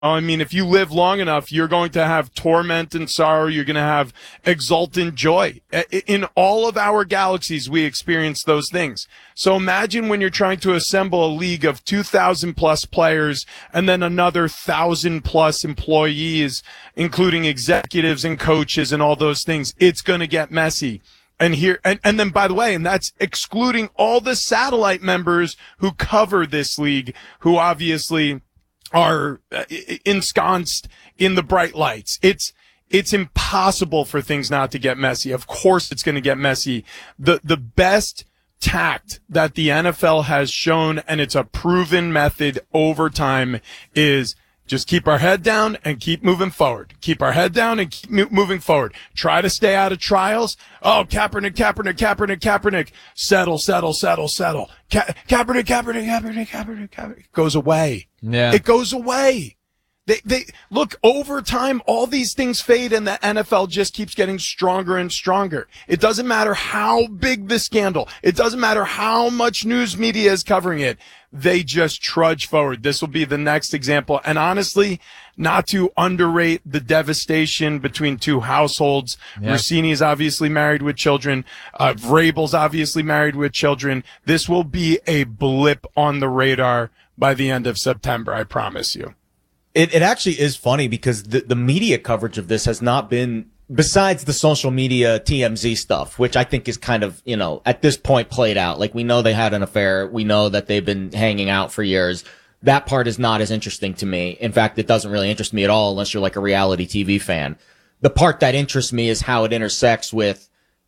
I mean, if you live long enough, you're going to have torment and sorrow. You're going to have exultant joy. In all of our galaxies, we experience those things. So imagine when you're trying to assemble a league of 2,000 plus players and then another 1,000 plus employees, including executives and coaches and all those things. It's going to get messy. And then by the way, and that's excluding all the satellite members who cover this league, who obviously are ensconced in the bright lights. It's impossible for things not to get messy. Of course it's going to get messy. The best tact that the NFL has shown, and it's a proven method over time, is just keep our head down and keep moving forward. Keep our head down and keep moving forward. Try to stay out of trials. Oh, Kaepernick. Settle. Kaepernick. Goes away. Yeah. It goes away. They look, over time, all these things fade and the NFL just keeps getting stronger and stronger. It doesn't matter how big the scandal. It doesn't matter how much news media is covering it. They just trudge forward. This will be the next example. And honestly, not to underrate the devastation between two households. Yeah. Rossini's obviously married with children. Vrabel's obviously married with children. This will be a blip on the radar by the end of September, I promise you. It actually is funny because the media coverage of this has not been, besides the social media TMZ stuff, which I think is kind of, at this point played out. Like, we know they had an affair. We know that they've been hanging out for years. That part is not as interesting to me. In fact, it doesn't really interest me at all unless you're like a reality TV fan. The part that interests me is how it intersects with,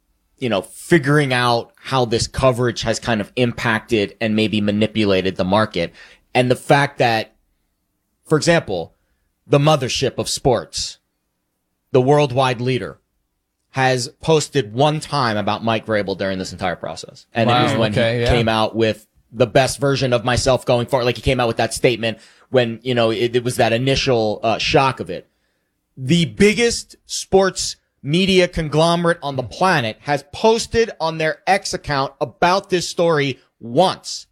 figuring out how this coverage has kind of impacted and maybe manipulated the market. And the fact that, for example, the mothership of sports, the worldwide leader, has posted one time about Mike Vrabel during this entire process. And it was when he came out with the best version of myself going forward. Like, he came out with that statement when, it was that initial shock of it. The biggest sports media conglomerate on the planet has posted on their X account about this story once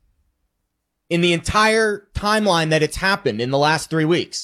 in the entire timeline that it's happened in the last 3 weeks.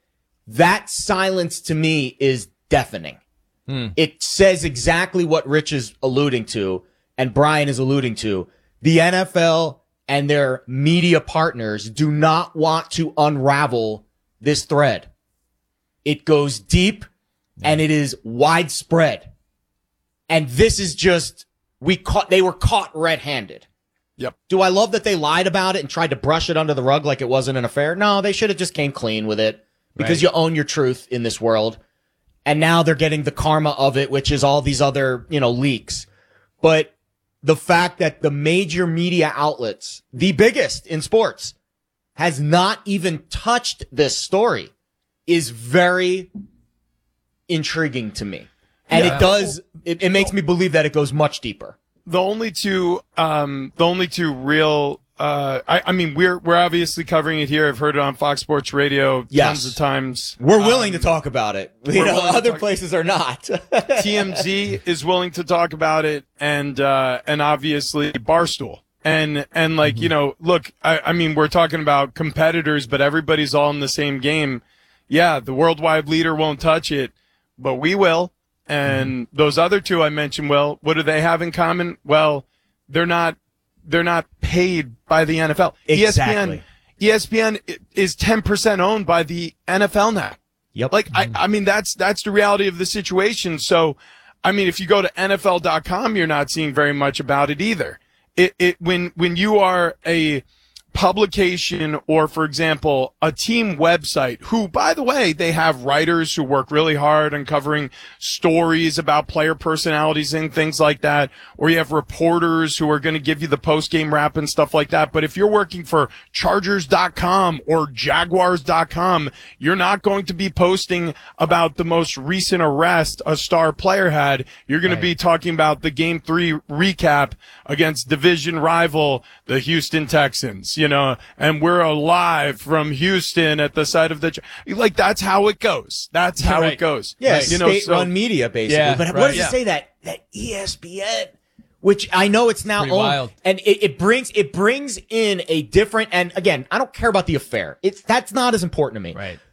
That silence to me is deafening. It says exactly what Rich is alluding to and Brian is alluding to. The NFL and their media partners do not want to unravel this thread. It goes deep and it is widespread. And this is just, they were caught red-handed. Yep. Do I love that they lied about it and tried to brush it under the rug like it wasn't an affair? No, they should have just came clean with it because you own your truth in this world. And now they're getting the karma of it, which is all these other, leaks. But the fact that the major media outlets, the biggest in sports, has not even touched this story is very intriguing to me. And it makes me believe that it goes much deeper. The only two real, I mean, we're obviously covering it here. I've heard it on Fox Sports Radio tons of times. We're willing to talk about it. Other places are not. TMZ is willing to talk about it, and obviously Barstool. And like, look, I mean, we're talking about competitors, but everybody's all in the same game. Yeah, the worldwide leader won't touch it, but we will. And those other two I mentioned, well, what do they have in common? Well, they're not paid by the NFL. Exactly. ESPN is 10% owned by the NFL now. Yep. Like, I mean, that's the reality of the situation. So, I mean, if you go to NFL.com, you're not seeing very much about it either. When you are a publication or, for example, a team website who, by the way, they have writers who work really hard on covering stories about player personalities and things like that, or you have reporters who are going to give you the post-game wrap and stuff like that. But if you're working for Chargers.com or Jaguars.com, you're not going to be posting about the most recent arrest a star player had. You're going to be talking about the Game 3 recap against division rival, the Houston Texans. And we're alive from Houston at the site of the, like, that's how it goes. That's how it goes. Yeah. State-run media, basically. Yeah, but what does it say that ESPN, which I know it's now owned, wild. And it brings in a different, and again, I don't care about the affair. That's not as important to me. Right.